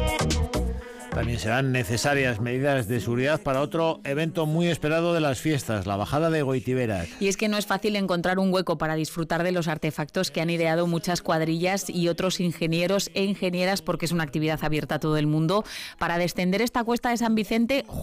También serán necesarias medidas de seguridad para otro evento muy esperado de las fiestas, la bajada de Goitiberak. Y es que no es fácil encontrar un hueco para disfrutar de los artefactos que han ideado muchas cuadrillas y otros ingenieros e ingenieras, porque es una actividad abierta a todo el mundo. Para descender esta cuesta de San Vicente,